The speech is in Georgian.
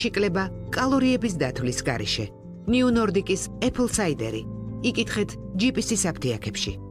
შიკლება კალორიების დათვლის გარეშე. New Nordic-ის Apple Cider-ი. იკითხეთ GPS-ის აფთიაქებში.